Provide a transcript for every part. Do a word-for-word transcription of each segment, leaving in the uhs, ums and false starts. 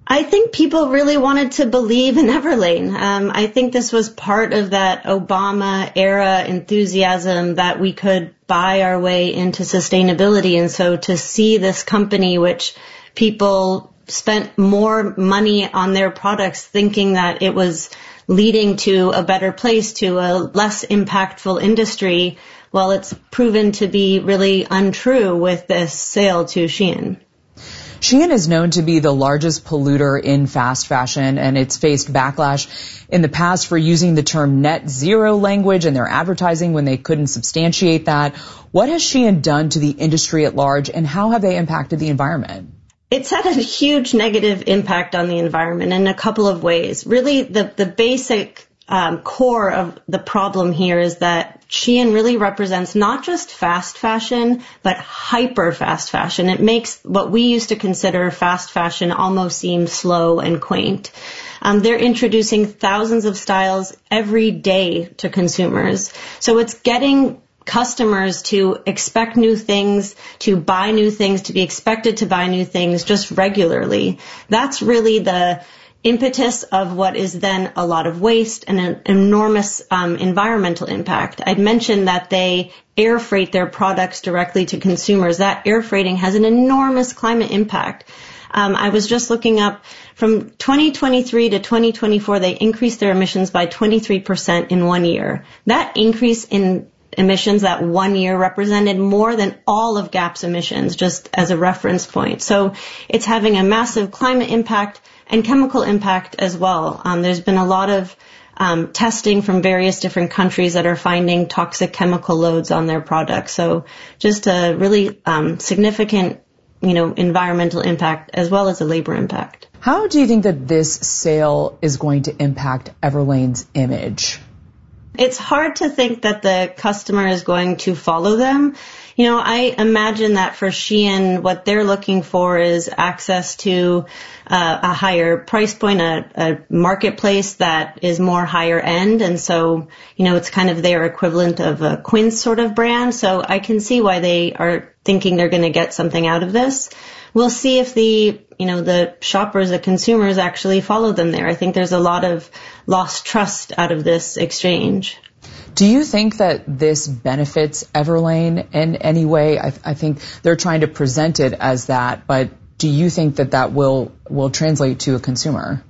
I think people really wanted to believe in Everlane. Um, I think this was part of that Obama era enthusiasm that we could buy our way into sustainability. And so to see this company, which people spent more money on their products thinking that it was leading to a better place, to a less impactful industry, well, it's proven to be really untrue with this sale to Shein. Shein is known to be the largest polluter in fast fashion, and it's faced backlash in the past for using the term net zero language in their advertising when they couldn't substantiate that. What has Shein done to the industry at large, and how have they impacted the environment? It's had a huge negative impact on the environment in a couple of ways. Really, the, the basic um, core of the problem here is that Shein really represents not just fast fashion, but hyper fast fashion. It makes what we used to consider fast fashion almost seem slow and quaint. Um, they're introducing thousands of styles every day to consumers. So it's getting customers to expect new things, to buy new things, to be expected to buy new things just regularly. That's really the impetus of what is then a lot of waste and an enormous um, environmental impact. I'd mentioned that they air freight their products directly to consumers. That air freighting has an enormous climate impact. Um, I was just looking up from twenty twenty-three to twenty twenty-four, they increased their emissions by twenty-three percent in one year. That increase in emissions that one year represented more than all of Gap's emissions, just as a reference point. So it's having a massive climate impact and chemical impact as well. Um, there's been a lot of um, testing from various different countries that are finding toxic chemical loads on their products. So just a really um, significant, you know, environmental impact as well as a labor impact. How do you think that this sale is going to impact Everlane's image? It's hard to think that the customer is going to follow them. You know, I imagine that for Shein, what they're looking for is access to uh, a higher price point, a, a marketplace that is more higher end. And so, you know, it's kind of their equivalent of a Quince sort of brand. So I can see why they are thinking they're going to get something out of this. We'll see if the, you know, the shoppers, the consumers actually follow them there. I think there's a lot of lost trust out of this exchange. Do you think that this benefits Everlane in any way? I, I think they're trying to present it as that, but do you think that that will, will translate to a consumer?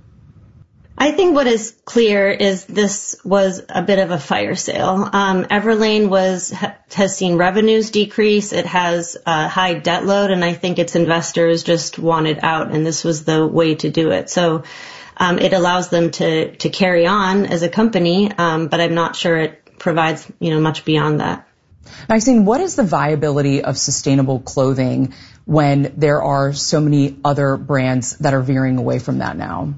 I think what is clear is this was a bit of a fire sale. Um, Everlane was has seen revenues decrease. It has a high debt load, and I think its investors just wanted out, and this was the way to do it. So um, it allows them to to carry on as a company, um, but I'm not sure it provides, you know, much beyond that. Maxine, what is the viability of sustainable clothing when there are so many other brands that are veering away from that now?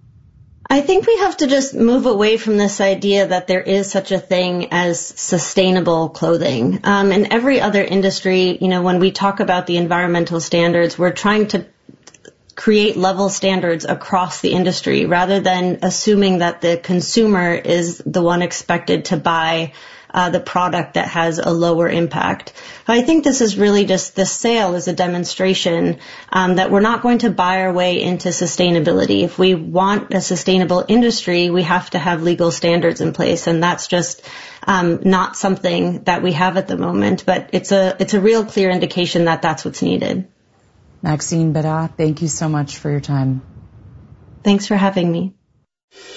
I think we have to just move away from this idea that there is such a thing as sustainable clothing. Um, in every other industry, you know, when we talk about the environmental standards, we're trying to create level standards across the industry rather than assuming that the consumer is the one expected to buy uh, the product that has a lower impact. I think this is really just, this sale is a demonstration um, that we're not going to buy our way into sustainability. If we want a sustainable industry, we have to have legal standards in place, and that's just um, not something that we have at the moment. But it's a it's a real clear indication that that's what's needed. Maxine Bédat, thank you so much for your time. Thanks for having me.